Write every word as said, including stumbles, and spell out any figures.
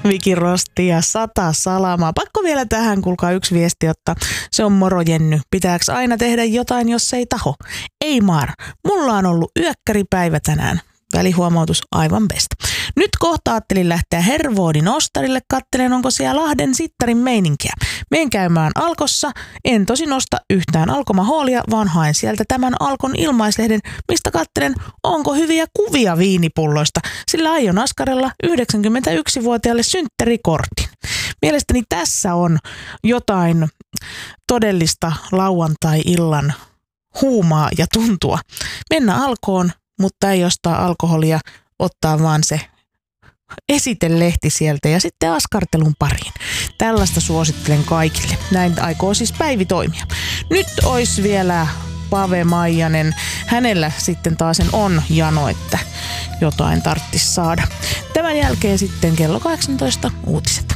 Viki Rosti ja sata salamaa. Pakko vielä tähän, kuulkaa yksi viesti, jotta se on moro Jenny. Pitääkö aina tehdä jotain, jos ei taho? Ei maar, mulla on ollut yökkäripäivä tänään. Välihuomautus aivan best. Nyt kohta ajattelin lähteä Hervoodin ostarille, kattelen onko siellä Lahden sittarin meininkiä. Meen käymään Alkossa, en tosin osta yhtään alkomahoolia, vaan haen sieltä tämän Alkon ilmaislehden, mistä kattelen onko hyviä kuvia viinipulloista, sillä aion askarella yhdeksänkymmentäyksivuotiaalle synttärikortin. Mielestäni tässä on jotain todellista lauantai-illan huumaa ja tuntua. Mennä Alkoon, mutta ei ostaa alkoholia, ottaa vaan se esitelehti sieltä ja sitten askartelun pariin. Tällaista suosittelen kaikille. Näin aikoo siis Päivi toimia. Nyt olisi vielä Pave Maijanen. Hänellä sitten taas on jano, että jotain tarttis saada. Tämän jälkeen sitten kello kahdeksantoista uutiset.